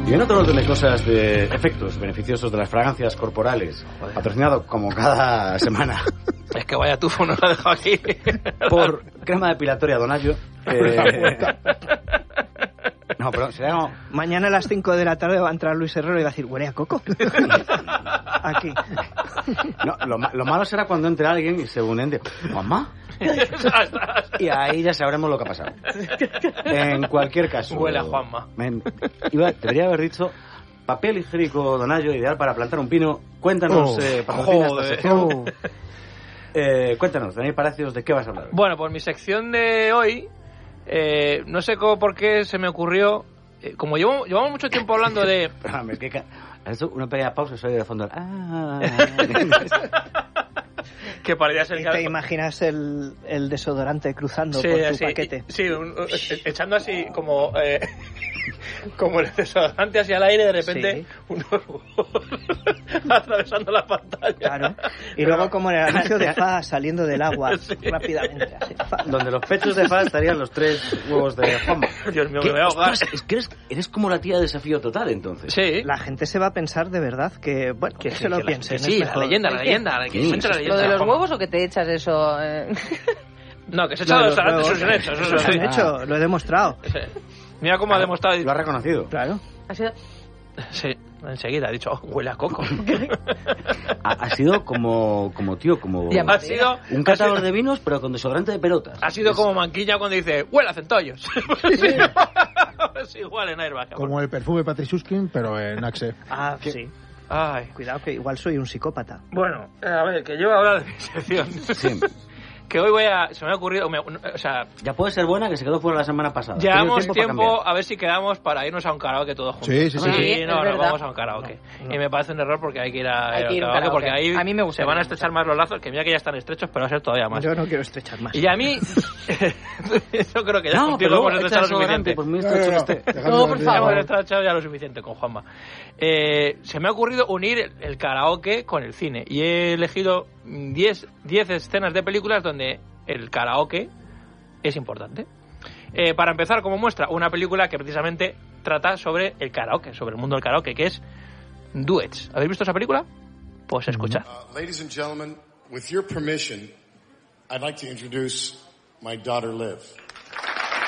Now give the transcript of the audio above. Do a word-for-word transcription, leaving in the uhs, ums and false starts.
Y en otro orden de cosas de efectos beneficiosos de las fragancias corporales, patrocinado como cada semana. Es que vaya tufo nos ha dejado aquí. Por crema depilatoria Donaggio. Eh... No, pero será como... Mañana a las cinco de la tarde va a entrar Luis Herrero y va a decir, ¿huele a coco? Aquí. No, lo, lo malo será cuando entre alguien y según entre, ¿mamá? Y ahí ya sabremos lo que ha pasado. En cualquier caso... Huele a Juanma. Men, iba, debería haber dicho... Papel higiénico Donaggio, ideal para plantar un pino. Cuéntanos, oh, eh, patrocina esta sección. Oh. Eh, cuéntanos, Daniel Palacios, ¿de qué vas a hablar? Bueno, pues mi sección de hoy, eh, no sé cómo, por qué se me ocurrió, eh, como llevo, llevamos mucho tiempo hablando de... Perdóname, que has hecho una pequeña pausa y soy de fondo. Ah. Que parecía ser... ¿Y te imaginas el, el desodorante cruzando sí, por tu así, paquete? Sí, un, un, echando así como... Eh, como el desodorante hacia el aire, de repente sí. unos atravesando la pantalla. Claro. Y Pero, luego como en el anuncio de Fa saliendo del agua sí. rápidamente. Así, donde los pechos de Fa estarían los tres huevos de Juanma. Dios mío, me voy a ahogar. Es que eres, eres como la tía de Desafío Total, entonces. Sí. La gente se va a pensar de verdad que, bueno, que, que se lo que piensen. Sí, la leyenda, la leyenda. La que sí, la leyenda. ¿Lo de los huevos o que te echas eso? Eh? No, que se echa los desodorantes, eso se han hecho. Eso se han hecho, lo he demostrado. Sí. Mira cómo ha demostrado. Lo ha reconocido. Claro. ¿Ha sido? Sí, enseguida ha dicho, oh, huele a coco. ha, ha sido como, como tío, como... Ha sido... Un catador de vinos, pero con desodorante de pelotas. Ha sido es... como Manquilla cuando dice, huele a centollos. Sí. Es igual en Airbag. Como el perfume Patriciuskin, pero en Axe. Ah, sí. Ay. Cuidado que igual soy un psicópata. Bueno, a ver, que yo voy a hablar de mi sección. Sí. Que hoy voy a... Se me ha ocurrido... Me, o sea... Ya puede ser buena, que se quedó fuera la semana pasada. Llevamos tiempo, tiempo a ver si quedamos para irnos a un karaoke todos juntos. Sí, sí, sí. sí, sí no, no, no, vamos a un karaoke. No, no. Y me parece un error porque hay que ir a, hay que ir al karaoke, karaoke porque ahí a mí me gusta se van a estrechar más los lazos, que mira que ya están estrechos, pero va a ser todavía más. Yo no quiero estrechar más. Y a mí... yo creo que ya no, contigo hemos estrechado lo suficiente. Por mí estrecho no, este. no, por favor. Hemos estrechado ya lo suficiente con Juanma. Eh, se me ha ocurrido unir el, el karaoke con el cine. Y he elegido diez escenas de películas donde el karaoke es importante. Eh, para empezar, como muestra, una película que precisamente trata sobre el karaoke, sobre el mundo del karaoke, que es Duets. ¿Habéis visto esa película? Pues escuchad. Uh, ladies and gentlemen, with your permission, I'd like to introduce my daughter Liv.